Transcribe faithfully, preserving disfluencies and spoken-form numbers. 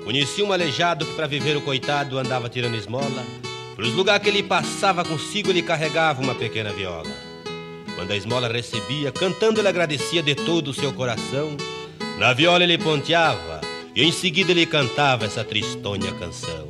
Conheci um aleijado que pra viver o coitado andava tirando esmola. Pros lugares que ele passava consigo ele carregava uma pequena viola. Quando a esmola recebia, cantando ele agradecia de todo o seu coração. Na viola ele ponteava e em seguida ele cantava essa tristonha canção.